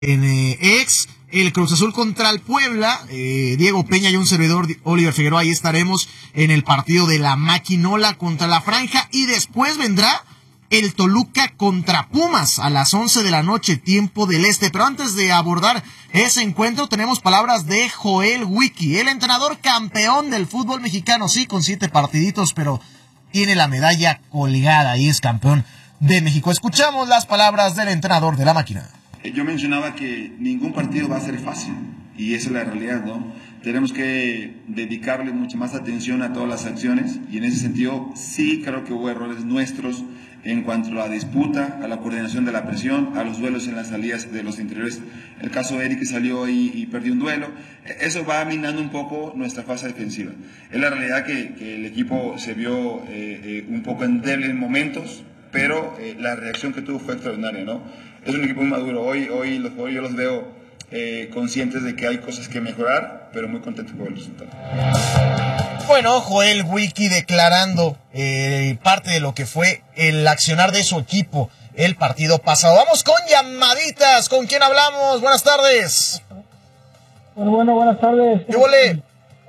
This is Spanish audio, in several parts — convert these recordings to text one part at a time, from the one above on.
en el Cruz Azul contra el Puebla. Diego Peña y un servidor, Oliver Figueroa, ahí estaremos en el partido de la Maquinola contra la Franja, y después vendrá el Toluca contra Pumas a las 11 de la noche, tiempo del este. Pero antes de abordar ese encuentro, tenemos palabras de Joel Wiki, el entrenador campeón del fútbol mexicano, sí, con 7 partiditos, pero tiene la medalla colgada y es campeón de México. Escuchamos las palabras del entrenador de la Máquina. Yo mencionaba que ningún partido va a ser fácil, y esa es la realidad, ¿no? Tenemos que dedicarle mucha más atención a todas las acciones, y en ese sentido sí creo que hubo errores nuestros en cuanto a la disputa, a la coordinación de la presión, a los duelos en las salidas de los interiores. El caso de Eric, que salió y perdió un duelo, eso va minando un poco nuestra fase defensiva. Es la realidad que el equipo se vio un poco endeble en momentos, pero la reacción que tuvo fue extraordinaria, ¿no? Es un equipo muy maduro. Hoy yo los veo conscientes de que hay cosas que mejorar, pero muy contentos con el resultado. Bueno, Joel Wiki declarando parte de lo que fue el accionar de su equipo el partido pasado. Vamos con llamaditas. ¿Con quién hablamos? Buenas tardes. Bueno, buenas tardes. ¿Qué volé?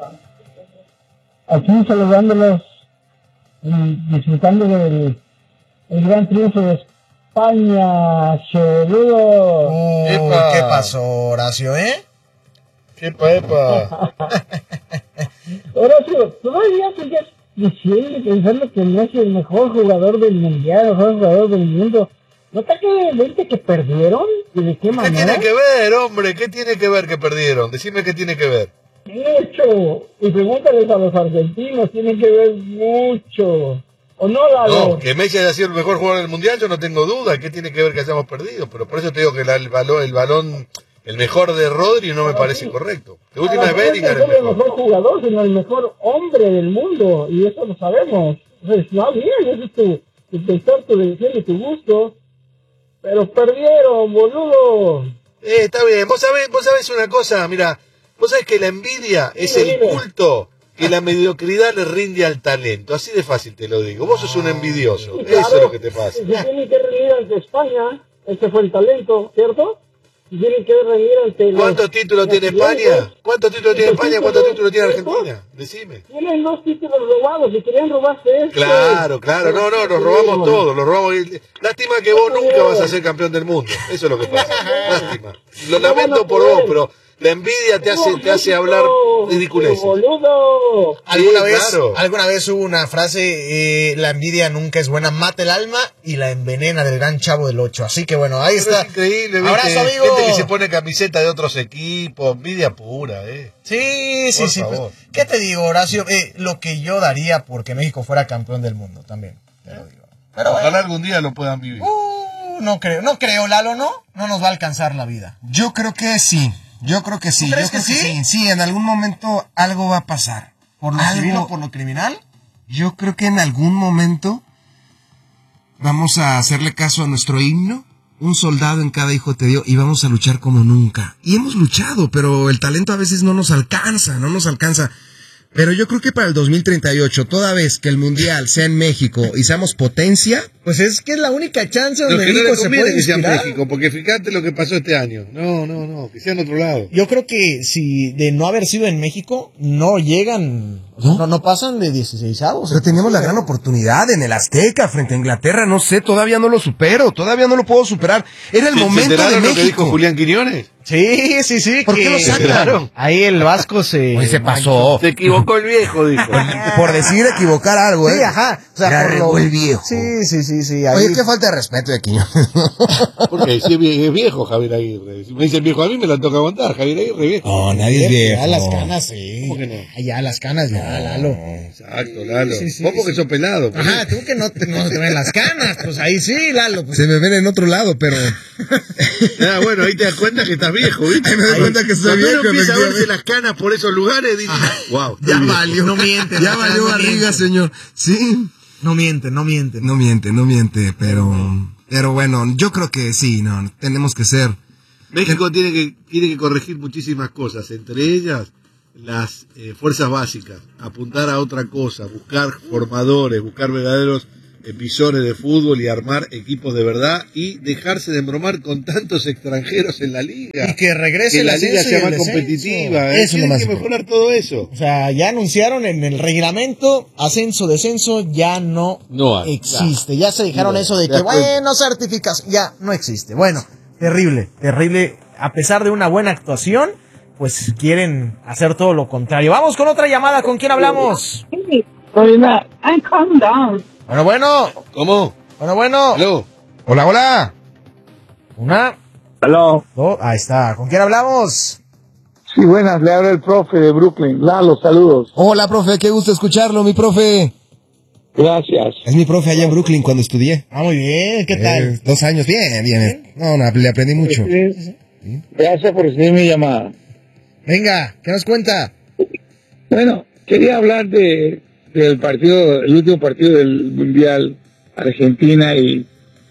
Aquí saludándolos, disfrutando del gran triunfo de España, Choludo. ¿Qué pasó, Horacio, Epa. Horacio, todavía sigues diciendo y pensando que Messi es el mejor jugador del mundial, el mejor jugador del mundo. ¿No te acaba de verte que perdieron? ¿Y de qué manera? ¿Qué tiene que ver, hombre? ¿Qué tiene que ver que perdieron? Decime qué tiene que ver. Mucho. Y pregúntales a los argentinos, tienen que ver mucho. ¿O no, Lalo? No, que Messi haya sido el mejor jugador del mundial, yo no tengo duda. ¿Qué tiene que ver que hayamos perdido? Pero por eso te digo que el balón, el mejor de Rodri no me parece correcto. De última vez Bellingham no es el mejor jugador, sino el mejor hombre del mundo, y eso lo sabemos. Entonces, no, bien, ese es tu pensar, tu decisión y tu gusto. Pero perdieron, boludo. Está bien. Vos sabés una cosa, mira, vos sabés que la envidia es el culto que la mediocridad le rinde al talento. Así de fácil te lo digo. Vos sos un envidioso. Claro, eso es lo que te pasa. Si tienen que rendir ante España, ese fue el talento, ¿cierto? Si tienen que rendir ante ¿Cuántos títulos tiene España? ¿Cuántos títulos tiene España? ¿Cuántos títulos tiene Argentina? Decime. Tienen 2 títulos robados, y querían robarse este. Claro, no, nos robamos todo, los robamos. Lástima que vos nunca vas a ser campeón del mundo. Eso es lo que pasa. Lástima. Lo lamento por vos, pero la envidia te hace hablar ridiculeces. Boludo. ¿Alguna vez hubo una frase, la envidia nunca es buena, mata el alma y la envenena, del gran Chavo del Ocho? Así que bueno, ahí está. Es increíble, ¿viste? Abrazo, amigo. Gente que se pone camiseta de otros equipos, envidia pura, Sí. Pues, ¿qué te digo, Horacio? Lo que yo daría porque México fuera campeón del mundo, también, te lo digo. Pero ojalá algún día lo puedan vivir. No creo, Lalo, no nos va a alcanzar la vida. Yo creo que sí. ¿Tú crees que sí? Sí, en algún momento algo va a pasar. ¿Por lo civil o por lo criminal? Yo creo que en algún momento vamos a hacerle caso a nuestro himno. Un soldado en cada hijo te dio, y vamos a luchar como nunca. Y hemos luchado, pero el talento a veces no nos alcanza. Pero yo creo que para el 2038, toda vez que el mundial sea en México y seamos potencia, pues es que es la única chance donde México México se puede que sea inspirar. México, porque fíjate lo que pasó este año. No, que sea en otro lado. Yo creo que si de no haber sido en México, no llegan, no pasan de 16avos. Pero tenemos la gran oportunidad en el Azteca frente a Inglaterra, no sé, todavía no lo supero, todavía no lo puedo superar. Era el momento de México. Lo que dijo Julián Quiñones? Sí. ¿Por qué lo sacaron? Ahí el Vasco se pasó. Se equivocó el viejo, dijo. Por decir equivocar algo, Sí, ajá. O sea, ya regó el viejo. Sí. Ahí... Oye, qué falta de respeto de Quiñones. Porque si es viejo Javier Aguirre. Si me dice viejo a mí, me la toca aguantar. Javier Aguirre viejo. No, nadie es viejo. Ya las canas, sí. ¿Cómo que no? Ya las canas, Lalo. Exacto, Lalo. Sí, vos porque sos pelado. Pues. Ajá, tú que no te ven las canas. Pues ahí sí, Lalo. Pues. Se me ven en otro lado, pero... Bueno, ahí te das cuenta que estás viejo, ¿viste? Me doy cuenta que soy viejo. Cuando uno empieza a verse las canas por esos lugares, dice, wow. Ya valió. No miente. Ya valió barriga, señor. Sí. No miente. No miente, pero bueno, yo creo que sí, tenemos que ser. México tiene que corregir muchísimas cosas, entre ellas las fuerzas básicas, apuntar a otra cosa, buscar formadores, buscar verdaderos episodios de fútbol y armar equipos de verdad y dejarse de embromar con tantos extranjeros en la liga. Y que regrese que la el liga ascenso sea y el más competitiva. Eso es lo Tienen más que importante. mejorar todo eso. O sea, ya anunciaron en el reglamento, ascenso, descenso, ya no hay. existe. Ya se dijeron eso de te das que, bueno, certificas, ya no existe. Bueno, terrible. A pesar de una buena actuación, pues quieren hacer todo lo contrario. Vamos con otra llamada. ¿Con quién hablamos? Calm down. Bueno. ¿Cómo? Bueno. ¿Aló? Hola. Una. Aló. Dos. Ahí está. ¿Con quién hablamos? Sí, buenas, le habla el profe de Brooklyn. Lalo, saludos. Hola, profe, qué gusto escucharlo, mi profe. Gracias. Es mi profe allá en Brooklyn cuando estudié. Muy bien. ¿Qué tal? 2 años, bien. No, le aprendí mucho. Gracias por recibir mi llamada. Venga, ¿qué nos cuenta? Bueno, quería hablar del partido, el último partido del Mundial, Argentina y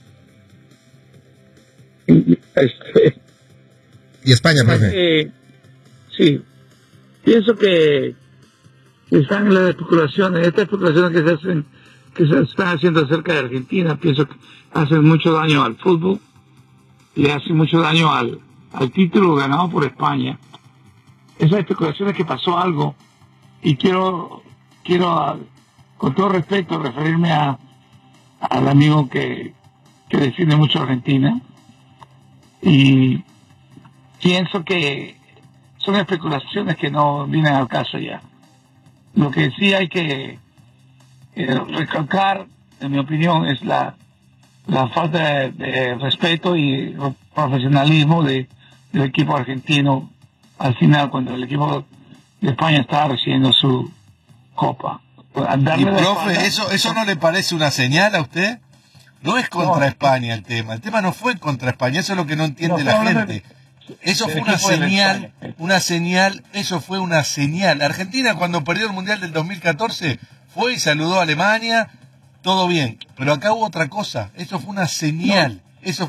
Y España, profe. sí, pienso que están en las especulaciones, estas especulaciones que se están haciendo acerca de Argentina, pienso que hacen mucho daño al fútbol y hacen mucho daño al título ganado por España. Esas especulaciones que pasó algo, y quiero con todo respeto referirme al amigo que defiende mucho a Argentina, y pienso que son especulaciones que no vienen al caso ya. Lo que sí hay que recalcar, en mi opinión, es la falta de respeto y profesionalismo del equipo argentino al final, cuando el equipo de España estaba recibiendo su copa. Y profe, ¿eso no le parece una señal a usted? No es contra España el tema no fue contra España, eso es lo que no entiende la gente. Eso fue una señal, eso fue una señal. Argentina, cuando perdió el Mundial del 2014, fue y saludó a Alemania, todo bien, pero acá hubo otra cosa, eso fue una señal,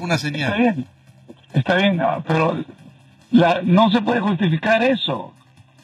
Está bien, no, pero no se puede justificar eso.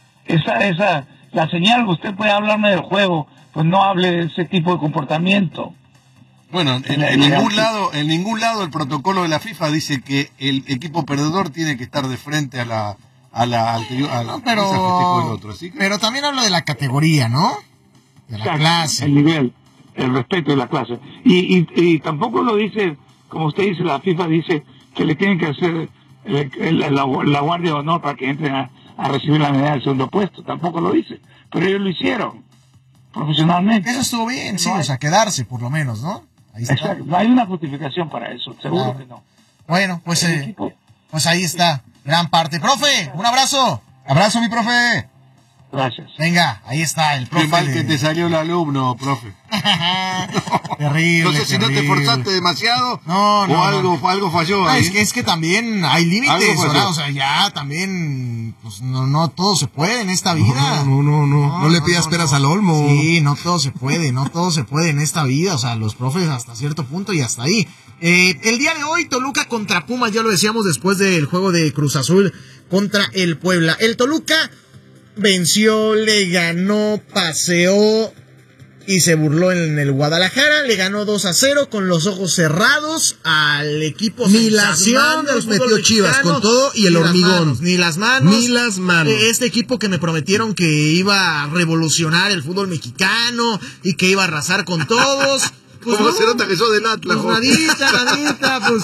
La señal, usted puede hablarme del juego, pues no hable de ese tipo de comportamiento. Bueno, en ningún lado el protocolo de la FIFA dice que el equipo perdedor tiene que estar de frente a la festejo del otro. ¿Sí? Pero también habla de la categoría, ¿no? De la clase. El nivel, el respeto de la clase. Y tampoco lo dice, como usted dice, la FIFA dice que le tienen que hacer la guardia de honor para que entren a recibir la medalla del segundo puesto. Tampoco lo dice. Pero ellos lo hicieron profesionalmente. Eso estuvo bien, sí, o sea, quedarse por lo menos, ¿no? Ahí está. Exacto. No hay una justificación para eso, seguro que no. Bueno, pues ahí está, gran parte. Profe, un abrazo. Abrazo, mi profe. Gracias. Venga, ahí está el profe. Qué mal que te salió el alumno, profe. Terrible. No sé si no te esforzaste demasiado no, algo falló ahí. Es que también hay límites, ¿verdad? O sea, ya también, pues no todo se puede en esta vida. No le pidas peras al olmo. Sí, no todo se puede en esta vida. O sea, los profes hasta cierto punto y hasta ahí. El día de hoy, Toluca contra Pumas, ya lo decíamos después del juego de Cruz Azul contra el Puebla. El Toluca venció, le ganó, paseó y se burló en el Guadalajara. Le ganó 2-0 con los ojos cerrados al equipo Ni las manos metió Chivas con todo y el hormigón. Ni las manos. Este equipo que me prometieron que iba a revolucionar el fútbol mexicano y que iba a arrasar con todos. Pues ¿Cómo se nota que sos del Atlas? Pues nadita, pues...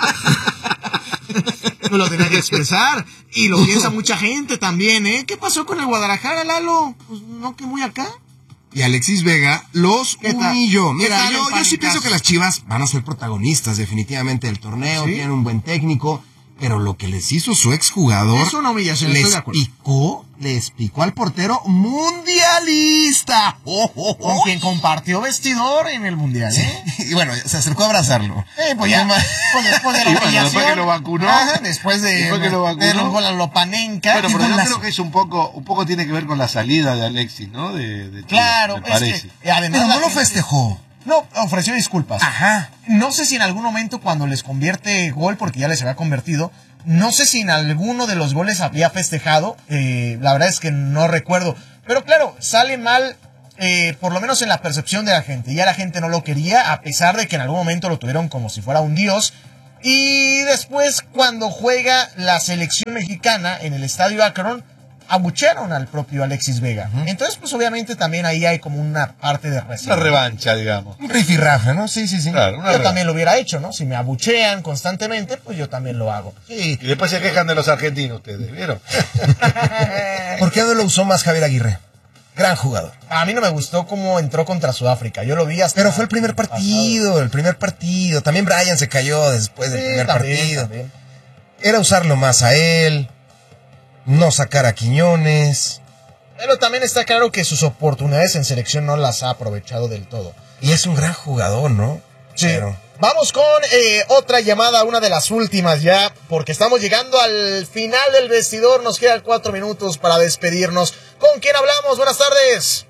No lo tenía que expresar. Y lo piensa mucha gente también, ¿eh? ¿Qué pasó con el Guadalajara, Lalo? Pues no, que muy acá. Y Alexis Vega los humilló. Mira, yo sí pienso que las Chivas van a ser protagonistas definitivamente del torneo, ¿sí? Tienen un buen técnico, pero lo que les hizo su exjugador... Es una humillación, estoy de acuerdo. Le explicó al portero mundialista. Con quien compartió vestidor en el mundial, ¿eh? Sí. Y bueno, se acercó a abrazarlo. Pues ya, después de la humillación. Después que lo vacunó. Ajá, después de un gol a Lopanenka. Bueno, pero yo creo que es un poco tiene que ver con la salida de Alexis, ¿no? De Chivas, claro, me parece. Además, pero no lo festejó. No, ofreció disculpas. Ajá. No sé si en algún momento cuando les convierte gol, porque ya les había convertido, no sé si en alguno de los goles había festejado. La verdad es que no recuerdo. Pero claro, sale mal por lo menos en la percepción de la gente. Ya la gente no lo quería, a pesar de que en algún momento lo tuvieron como si fuera un dios. Y después, cuando juega la selección mexicana en el Estadio Akron, abuchearon al propio Alexis Vega. Entonces, pues obviamente también ahí hay como una parte de Una revancha, digamos. Un rifirrafe, ¿no? Sí. Claro, yo también lo hubiera hecho, ¿no? Si me abuchean constantemente, pues yo también lo hago. Sí. Y después se quejan de los argentinos ustedes, ¿vieron? ¿Por qué no lo usó más Javier Aguirre? Gran jugador. A mí no me gustó cómo entró contra Sudáfrica. Yo lo vi hasta... Pero fue el primer partido. También Brian se cayó después del primer partido. También. Era usarlo más a él, no sacar a Quiñones. Pero también está claro que sus oportunidades en selección no las ha aprovechado del todo. Y es un gran jugador, ¿no? Sí. Pero... Vamos con otra llamada, una de las últimas ya, porque estamos llegando al final del vestidor. Nos quedan 4 minutos para despedirnos. ¿Con quién hablamos? Buenas tardes.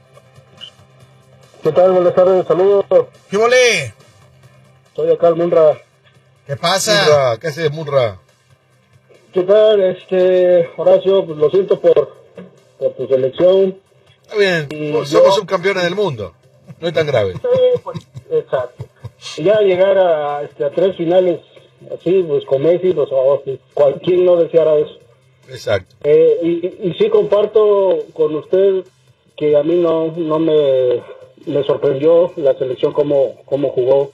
¿Qué tal? Buenas tardes, saludos. ¿Qué volé? Soy acá el Munra. ¿Qué pasa? Munra, ¿qué haces, Munra? ¿Qué tal, Horacio? Pues lo siento por tu selección. Está bien, Y somos subcampeones del mundo. No es tan grave. Sí, pues, exacto. Y ya llegar a 3 finales así, pues con Messi, pues cualquiera no deseara eso. Exacto. Y sí comparto con usted que a mí no me sorprendió la selección como jugó.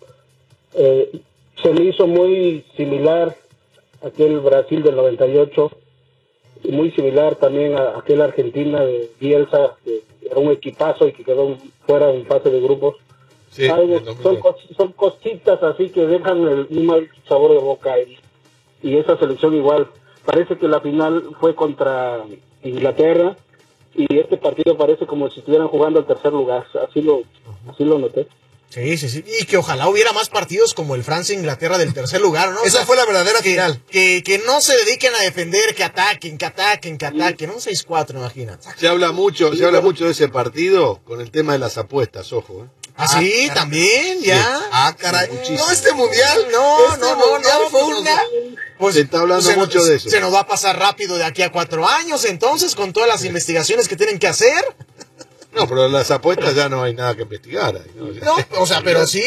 Se me hizo muy similar a aquel Brasil del 98, y muy similar también a aquel Argentina de Bielsa, que era un equipazo y que quedó fuera en fase de grupos. Sí, son cositas así que dejan un mal sabor de boca, y esa selección igual. Parece que la final fue contra Inglaterra y este partido parece como si estuvieran jugando al tercer lugar. Así lo noté. Sí. Y que ojalá hubiera más partidos como el Francia-Inglaterra del tercer lugar, ¿no? Esa fue la verdadera final. Que no se dediquen a defender, que ataquen. Un 6-4, imagina. Se habla mucho de ese partido con el tema de las apuestas, ojo. Ah, sí, caray. También, ya. Sí. Ah, caray. Muchísimo. No, este mundial. No, Fue una... Pues se está hablando mucho de eso. Se nos va a pasar rápido de aquí a 4 años, entonces, con todas las investigaciones que tienen que hacer. No, pero las apuestas ya no hay nada que investigar ahí, ¿no? No, o sea,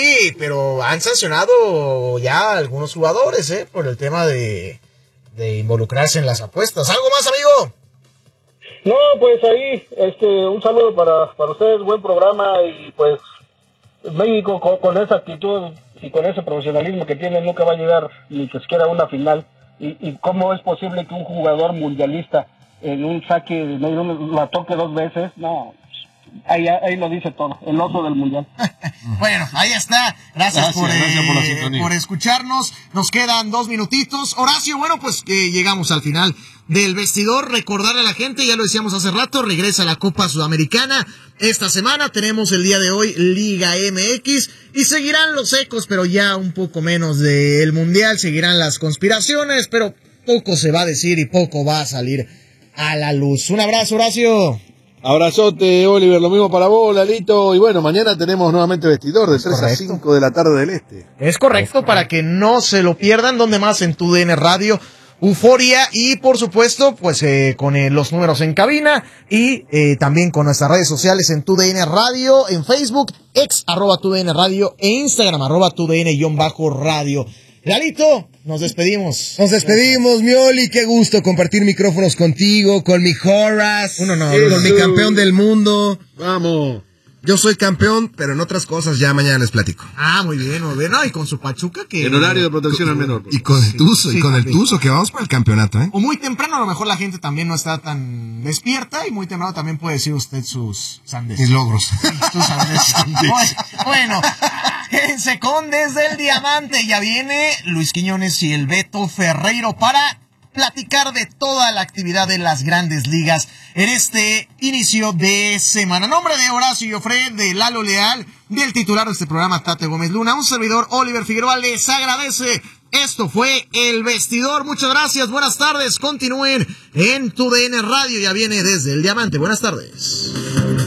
pero han sancionado ya a algunos jugadores, por el tema de involucrarse en las apuestas. ¿Algo más, amigo? No, pues ahí, un saludo para ustedes, buen programa, y pues México con esa actitud y con ese profesionalismo que tiene nunca va a llegar ni que siquiera a una final. Y cómo es posible que un jugador mundialista en un saque la toque 2 veces. No, ahí lo dice todo, el oso del mundial. Bueno, ahí está. Gracias por la sintonía, por escucharnos. Nos quedan 2 minutitos. Horacio, bueno, pues que llegamos al final del vestidor. Recordarle a la gente, ya lo decíamos hace rato, regresa la Copa Sudamericana. Esta semana tenemos el día de hoy Liga MX y seguirán los ecos, pero ya un poco menos del Mundial. Seguirán las conspiraciones, pero poco se va a decir y poco va a salir a la luz. Un abrazo, Horacio. Abrazote, Oliver, lo mismo para vos, Lalito. Y bueno, mañana tenemos nuevamente vestidor de 3 a 5 de la tarde del Este. Es correcto, para que no se lo pierdan. ¿Dónde más? En TUDN Radio, Euforia, y por supuesto, pues con los números en cabina, y también con nuestras redes sociales en TUDN Radio, en Facebook, @TUDN Radio, e Instagram, @TUDN_radio. Lalito, nos despedimos. Nos despedimos, Mioli. Qué gusto compartir micrófonos contigo, con mi Horace, con mi campeón del mundo. Vamos. Yo soy campeón, pero en otras cosas ya mañana les platico. Ah, muy bien. No, y con su Pachuca que... En horario de protección al menor. Y con el Tuzo, que vamos para el campeonato, ¿eh? O muy temprano, a lo mejor la gente también no está tan despierta, y muy temprano también puede decir usted sus sandeces. Mis logros. Sus sandeces. Bueno, quédense con Desde el Diamante. Ya viene Luis Quiñones y el Beto Ferreiro para platicar de toda la actividad de las grandes ligas en este inicio de semana. En nombre de Horacio Joffre, de Lalo Leal, del titular de este programa, Tate Gómez Luna, un servidor, Oliver Figueroa, les agradece. Esto fue El Vestidor. Muchas gracias, buenas tardes. Continúen en TUDN Radio. Ya viene Desde el Diamante. Buenas tardes.